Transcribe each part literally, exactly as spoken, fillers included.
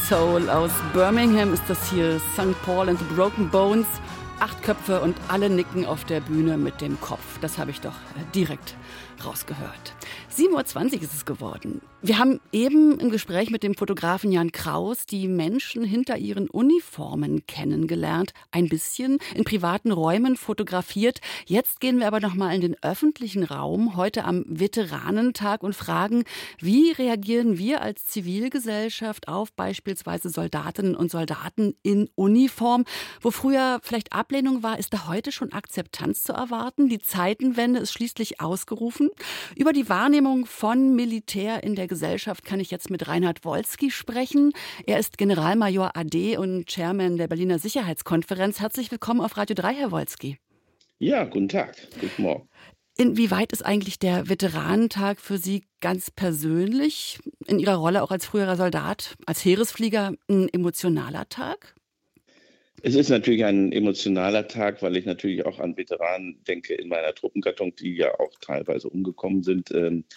Soul aus Birmingham ist das hier. Sankt Paul and the Broken Bones. Acht Köpfe und alle nicken auf der Bühne mit dem Kopf. Das habe ich doch direkt rausgehört. sieben Uhr zwanzig ist es geworden. Wir haben eben im Gespräch mit dem Fotografen Jan Kraus die Menschen hinter ihren Uniformen kennengelernt. Ein bisschen in privaten Räumen fotografiert. Jetzt gehen wir aber noch mal in den öffentlichen Raum, heute am Veteranentag, und fragen, wie reagieren wir als Zivilgesellschaft auf beispielsweise Soldatinnen und Soldaten in Uniform? Wo früher vielleicht Ablehnung war, ist da heute schon Akzeptanz zu erwarten? Die Zeitenwende ist schließlich ausgerufen. Über die Wahrnehmung von Militär in der Gesellschaft kann ich jetzt mit Reinhard Wolski sprechen. Er ist Generalmajor A D und Chairman der Berliner Sicherheitskonferenz. Herzlich willkommen auf Radio drei, Herr Wolski. Ja, guten Tag. Guten Morgen. Inwieweit ist eigentlich der Veteranentag für Sie ganz persönlich, in Ihrer Rolle auch als früherer Soldat, als Heeresflieger, ein emotionaler Tag? Es ist natürlich ein emotionaler Tag, weil ich natürlich auch an Veteranen denke in meiner Truppengattung, die ja auch teilweise umgekommen sind.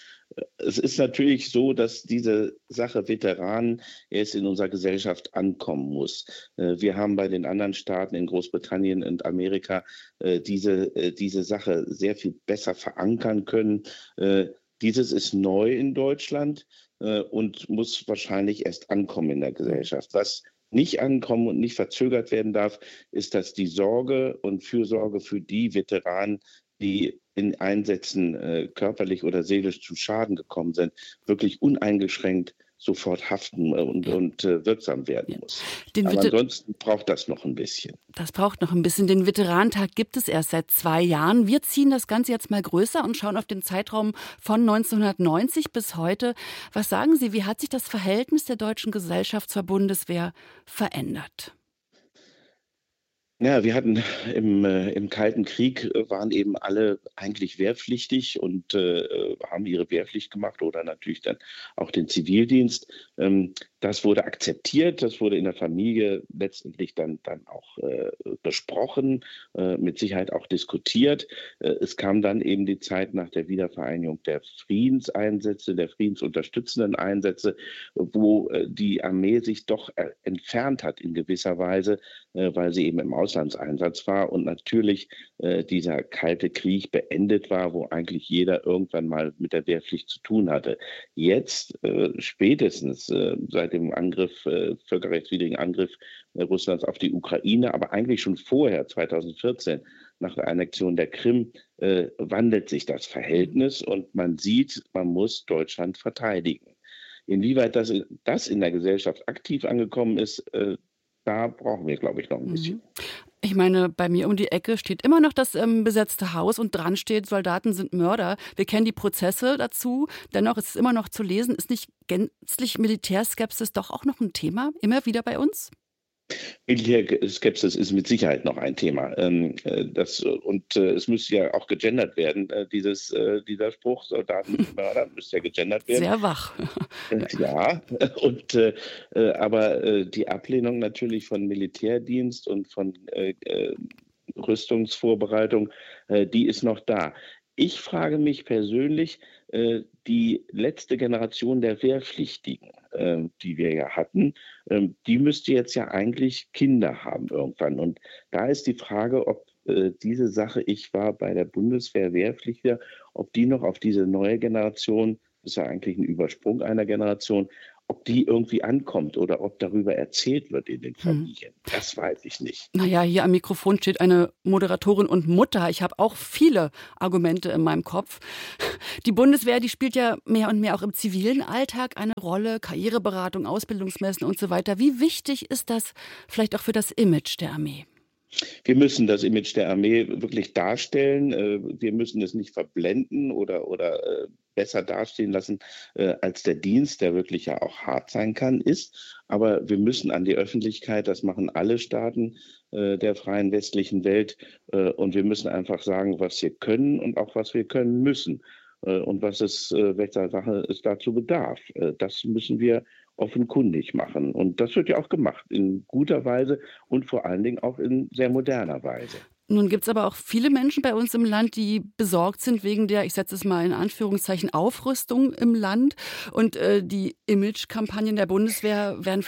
Es ist natürlich so, dass diese Sache Veteranen erst in unserer Gesellschaft ankommen muss. Wir haben bei den anderen Staaten in Großbritannien und Amerika diese, diese Sache sehr viel besser verankern können. Dieses ist neu in Deutschland und muss wahrscheinlich erst ankommen in der Gesellschaft. Was nicht ankommen und nicht verzögert werden darf, ist, dass die Sorge und Fürsorge für die Veteranen, die in Einsätzen äh, körperlich oder seelisch zu Schaden gekommen sind, wirklich uneingeschränkt sofort haften und, ja. und äh, wirksam werden muss. Den Aber Veter- ansonsten braucht das noch ein bisschen. Das braucht noch ein bisschen. Den Veteranentag gibt es erst seit zwei Jahren. Wir ziehen das Ganze jetzt mal größer und schauen auf den Zeitraum von neunzehnhundertneunzig bis heute. Was sagen Sie, wie hat sich das Verhältnis der deutschen Gesellschaft zur Bundeswehr verändert? Ja, wir hatten im, äh, im Kalten Krieg äh, waren eben alle eigentlich wehrpflichtig und äh, haben ihre Wehrpflicht gemacht oder natürlich dann auch den Zivildienst. Ähm, das wurde akzeptiert, das wurde in der Familie letztendlich dann, dann auch äh, besprochen, äh, mit Sicherheit auch diskutiert. Äh, es kam dann eben die Zeit nach der Wiedervereinigung der Friedenseinsätze, der friedensunterstützenden Einsätze, wo äh, die Armee sich doch äh, entfernt hat in gewisser Weise, äh, weil sie eben im Auslandseinsatz war und natürlich äh, dieser Kalte Krieg beendet war, wo eigentlich jeder irgendwann mal mit der Wehrpflicht zu tun hatte. Jetzt äh, spätestens äh, seit dem Angriff, äh, völkerrechtswidrigen Angriff äh, Russlands auf die Ukraine, aber eigentlich schon vorher, zweitausendvierzehn, nach der Annexion der Krim, äh, wandelt sich das Verhältnis und man sieht, man muss Deutschland verteidigen. Inwieweit das, das in der Gesellschaft aktiv angekommen ist, äh, da brauchen wir, glaube ich, noch ein bisschen. Ich meine, bei mir um die Ecke steht immer noch das ähm, besetzte Haus und dran steht, Soldaten sind Mörder. Wir kennen die Prozesse dazu. Dennoch ist es immer noch zu lesen. Ist nicht gänzlich Militärskepsis doch auch noch ein Thema, immer wieder bei uns? Militärskepsis ist mit Sicherheit noch ein Thema. Ähm, das, und äh, es müsste ja auch gegendert werden, äh, dieses, äh, dieser Spruch, Soldaten sind Mörder, müsste ja gegendert werden. Sehr wach. Ja, und, äh, aber äh, die Ablehnung natürlich von Militärdienst und von äh, äh, Rüstungsvorbereitung, äh, die ist noch da. Ich frage mich persönlich, äh, die letzte Generation der Wehrpflichtigen, äh, die wir ja hatten, äh, die müsste jetzt ja eigentlich Kinder haben irgendwann. Und da ist die Frage, ob äh, diese Sache, ich war bei der Bundeswehr Wehrpflichtiger, ob die noch auf diese neue Generation, das ist ja eigentlich ein Übersprung einer Generation, ob die irgendwie ankommt oder ob darüber erzählt wird in den Familien. Hm. Das weiß ich nicht. Naja, hier am Mikrofon steht eine Moderatorin und Mutter. Ich habe auch viele Argumente in meinem Kopf. Die Bundeswehr, die spielt ja mehr und mehr auch im zivilen Alltag eine Rolle. Karriereberatung, Ausbildungsmessen und so weiter. Wie wichtig ist das vielleicht auch für das Image der Armee? Wir müssen das Image der Armee wirklich darstellen. Wir müssen es nicht verblenden oder, oder besser dastehen lassen als der Dienst, der wirklich ja auch hart sein kann, ist. Aber wir müssen an die Öffentlichkeit, das machen alle Staaten der freien westlichen Welt. Und wir müssen einfach sagen, was wir können und auch was wir können müssen. Und was es, welcher Sache es dazu bedarf. Das müssen wir offenkundig machen. Und das wird ja auch gemacht, in guter Weise und vor allen Dingen auch in sehr moderner Weise. Nun gibt es aber auch viele Menschen bei uns im Land, die besorgt sind wegen der, ich setze es mal in Anführungszeichen, Aufrüstung im Land. Und äh, die Image-Kampagnen der Bundeswehr werden vielleicht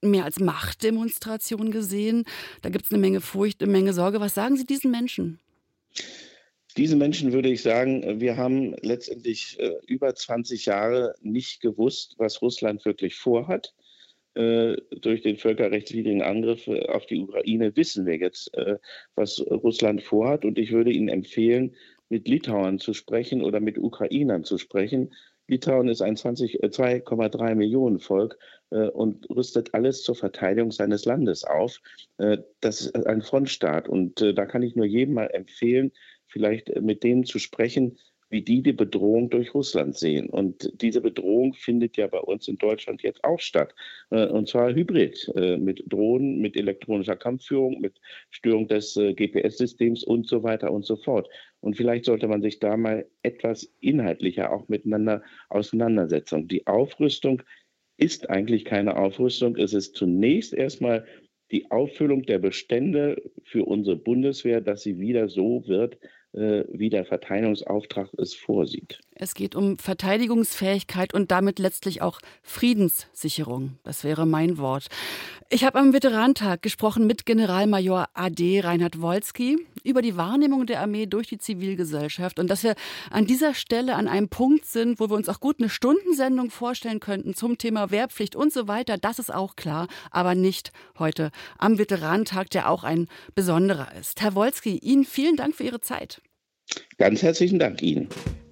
mehr als Machtdemonstration gesehen. Da gibt es eine Menge Furcht, eine Menge Sorge. Was sagen Sie diesen Menschen? Diesen Menschen würde ich sagen, wir haben letztendlich äh, über zwanzig Jahre nicht gewusst, was Russland wirklich vorhat. Äh, durch den völkerrechtswidrigen Angriff äh, auf die Ukraine wissen wir jetzt, äh, was Russland vorhat. Und ich würde Ihnen empfehlen, mit Litauern zu sprechen oder mit Ukrainern zu sprechen. Litauen ist ein zwei Komma drei Millionen Volk äh, und rüstet alles zur Verteidigung seines Landes auf. Äh, das ist ein Frontstaat. Und äh, da kann ich nur jedem mal empfehlen, vielleicht mit denen zu sprechen, wie die die Bedrohung durch Russland sehen. Und diese Bedrohung findet ja bei uns in Deutschland jetzt auch statt. Und zwar hybrid, mit Drohnen, mit elektronischer Kampfführung, mit Störung des G P S-Systems und so weiter und so fort. Und vielleicht sollte man sich da mal etwas inhaltlicher auch miteinander auseinandersetzen. Die Aufrüstung ist eigentlich keine Aufrüstung. Es ist zunächst erstmal die Auffüllung der Bestände für unsere Bundeswehr, dass sie wieder so wird, wie der Verteidigungsauftrag es vorsieht. Es geht um Verteidigungsfähigkeit und damit letztlich auch Friedenssicherung. Das wäre mein Wort. Ich habe am Veteranentag gesprochen mit Generalmajor A D Reinhard Wolski über die Wahrnehmung der Armee durch die Zivilgesellschaft und dass wir an dieser Stelle an einem Punkt sind, wo wir uns auch gut eine Stundensendung vorstellen könnten zum Thema Wehrpflicht und so weiter. Das ist auch klar, aber nicht heute am Veteranentag, der auch ein besonderer ist. Herr Wolski, Ihnen vielen Dank für Ihre Zeit. Ganz herzlichen Dank Ihnen.